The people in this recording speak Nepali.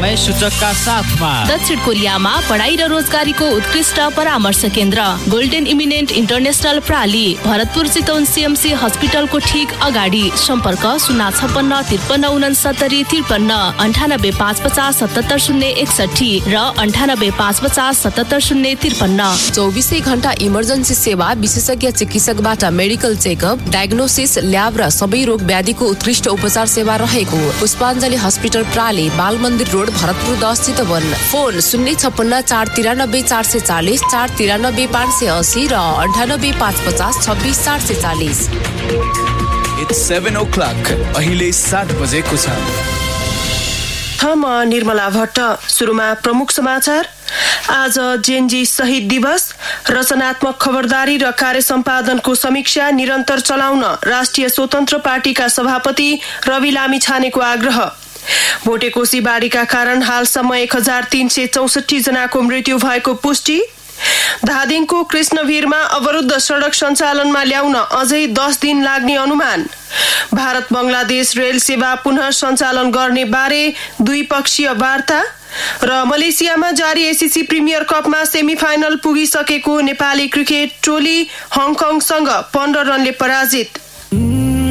समय सूचकका साथमा दक्षिण कोरियामा पढाइ र रोजगारीको उत्कृष्ट परामर्श केन्द्र golden eminent international प्राली Bharatpur Chitwan CMC हस्पिटलको ठीक अगाडि सम्पर्क 056 53 69 53 98 550 77 061 र 98 550 77 053। 24 घण्टा इमर्जेन्सी सेवा, विशेषज्ञ चिकित्सकबाट मेडिकल चेकअप, डायग्नोसिस, ल्याब र सबै रोग व्याधिको उत्कृष्ट उपचार सेवा रहेको पुष्पाञ्जली हस्पिटल प्राली, बाल मन्दिर रोड, भरतपुर 10 चितवन। फोन 056 493 440 493 580 र 98 550 26 440। It's 7 o'clock. अहिले 7 बजेको छ। म निर्मला भट्ट। सुरुमा प्रमुख समाचार। आज जेनजी शहीद दिवस। रचनात्मक खबरदारी र कार्य सम्पादनको समीक्षा निरन्तर चलाउन राष्ट्रिय स्वतन्त्र पार्टीका सभापति रवि लामिछानेको आग्रह। भोटेकोशी बाढीका कारण हालसम्म 1364 जनाको मृत्यु भएको पुष्टि। धादिङको कृष्णवीरमा अवरुद्ध सडक सञ्चालनमा ल्याउन अझै 10 दिन लाग्ने अनुमान। भारत बंगलादेश रेल सेवा पुनः सञ्चालन गर्ने बारे द्विपक्षीय वार्ता र मलेसियामा जारी एसीसी प्रिमियर कपमा सेमिफाइनल पुगिसकेको नेपाली क्रिकेट टोली हङकङसँग 15 रनले पराजित।